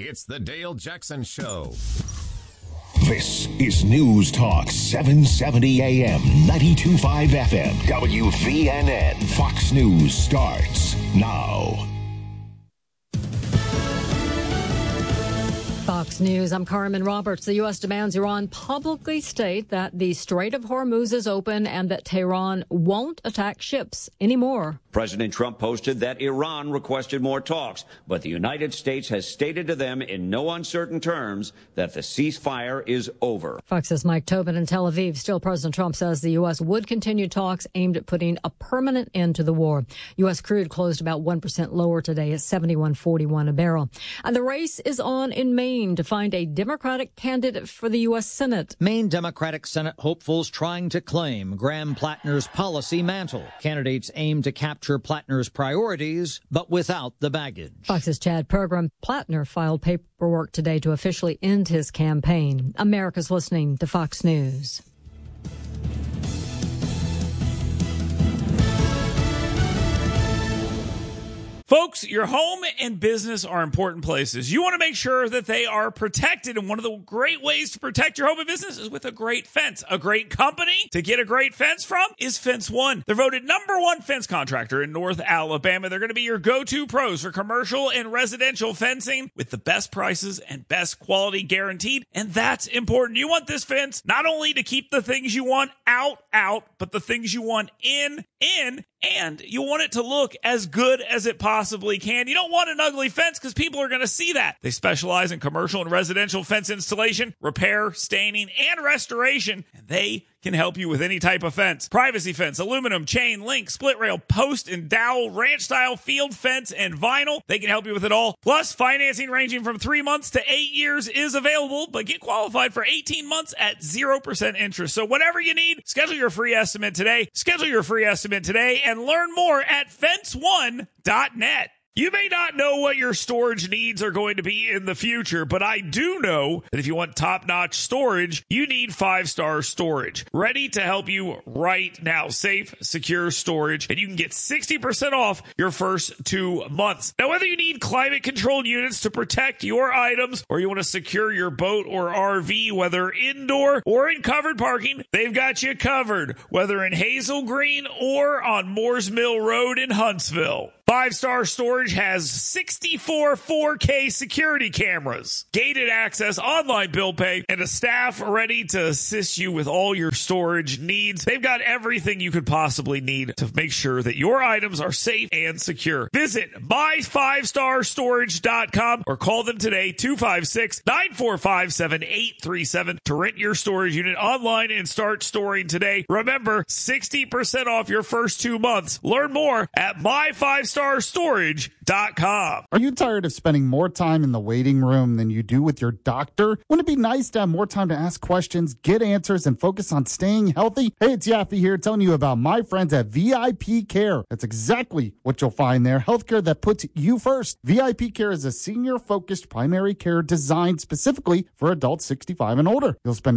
It's the Dale Jackson Show. This is News Talk 770 AM, 92.5 FM, WVNN. Fox News starts now. Fox News, I'm Carmen Roberts. The U.S. demands Iran publicly state that the Strait of Hormuz is open and that Tehran won't attack ships anymore. President Trump posted that Iran requested more talks, but the United States has stated to them in no uncertain terms that the ceasefire is over. Fox's Mike Tobin in Tel Aviv. Still, President Trump says the U.S. would continue talks aimed at putting a permanent end to the war. U.S. crude closed about 1% lower today at $71.41 a barrel. And the race is on in Maine to find a Democratic candidate for the U.S. Senate. Maine Democratic Senate hopefuls trying to claim Graham Plattner's policy mantle. Candidates aim to capture Plattner's priorities, but without the baggage. Fox's Chad Pergram. Plattner filed paperwork today to officially end his campaign. America's listening to Fox News. Folks, your home and business are important places. You want to make sure that they are protected, and one of the great ways to protect your home and business is with a great fence. A great company to get a great fence from is Fence One. They're voted #1 fence contractor in North Alabama. They're going to be your go-to pros for commercial and residential fencing with the best prices and best quality guaranteed, and that's important. You want this fence not only to keep the things you want out, but the things you want in, and you want it to look as good as it possibly can. You don't want an ugly fence because people are going to see that. They specialize in commercial and residential fence installation, repair, staining, and restoration, and they can help you with any type of fence. Privacy fence, aluminum, chain, link, split rail, post and dowel, ranch style, field fence, and vinyl. They can help you with it all. Plus, financing ranging from 3 months to 8 years is available, but get qualified for 18 months at 0% interest. So whatever you need, schedule your free estimate today. And learn more at fence1.net. You may not know what your storage needs are going to be in the future, but I do know that if you want top-notch storage, you need 5-Star Storage. Ready to help you right now. Safe, secure storage, and you can get 60% off your first 2 months. Now, whether you need climate-controlled units to protect your items or you want to secure your boat or RV, whether indoor or in covered parking, they've got you covered, whether in Hazel Green or on Moores Mill Road in Huntsville. 5-Star Storage has 64 4K security cameras, gated access, online bill pay, and a staff ready to assist you with all your storage needs. They've got everything you could possibly need to make sure that your items are safe and secure. Visit my5starstorage.com or call them today, 256-945-7837 to rent your storage unit online and start storing today. Remember, 60% off your first 2 months. Learn more at my5starstorage.com. Are you tired of spending more time in the waiting room than you do with your doctor? Wouldn't it be nice to have more time to ask questions, get answers, and focus on staying healthy? Hey, it's Yaffe here telling you about my friends at VIP Care. That's exactly what you'll find there. Healthcare that puts you first. VIP Care is a senior-focused primary care designed specifically for adults 65 and older. You'll spend